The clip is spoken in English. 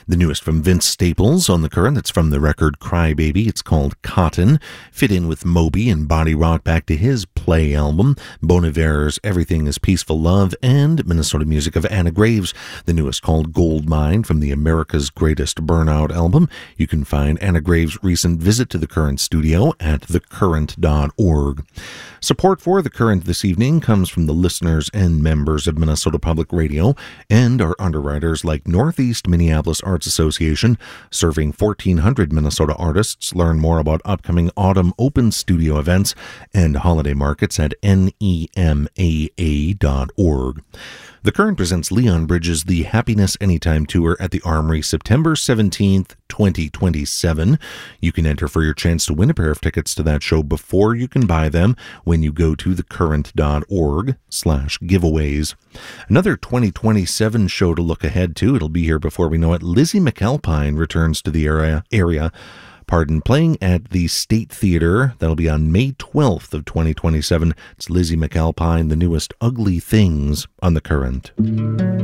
The newest from Vince Staples on The Current. That's from the record Cry Baby. It's called Cotton. Fit in with Moby and Body Rock back to his Play album. Bon Iver's Everything is Peaceful Love, and Minnesota music of Anna Graves. The newest called Gold Mine from the America's Greatest Burnout album. You can find Anna Graves' recent visit to The Current studio at thecurrent.org. Support for The Current this evening comes from the listeners and members of Minnesota Public Radio and our underwriters like Northeast Minneapolis Arts Association, serving 1,400 Minnesota artists. Learn more about upcoming autumn open studio events and holiday markets at nemaa.org. The Current presents Leon Bridges' The Happiness Anytime Tour at the Armory, September 17th, 2027. You can enter for your chance to win a pair of tickets to that show before you can buy them when you go to thecurrent.org/giveaways. Another 2027 show to look ahead to. It'll be here before we know it. Lizzie McAlpine returns to the area. Playing at the State Theater. That'll be on May 12th of 2027. It's Lizzie McAlpine, the newest Ugly Things on The Current.